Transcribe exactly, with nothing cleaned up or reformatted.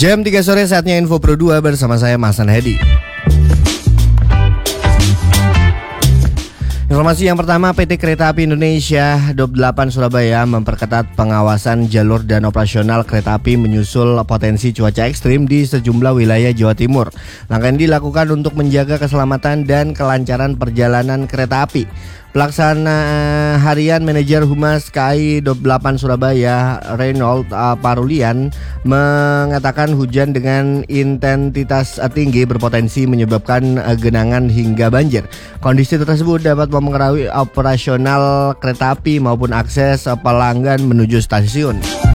Jam tiga sore saatnya Info Pro dua bersama saya Masan Hedi. Informasi yang pertama, P T Kereta Api Indonesia Daup delapan Surabaya memperketat pengawasan jalur dan operasional kereta api menyusul potensi cuaca ekstrim di sejumlah wilayah Jawa Timur. Langkah ini dilakukan untuk menjaga keselamatan dan kelancaran perjalanan kereta api. Pelaksana harian Manajer Humas K A I Daup delapan Surabaya, Reynold Parulian, mengatakan hujan dengan intensitas tinggi berpotensi menyebabkan genangan hingga banjir. Kondisi tersebut dapat mempengaruhi operasional kereta api maupun akses pelanggan menuju stasiun.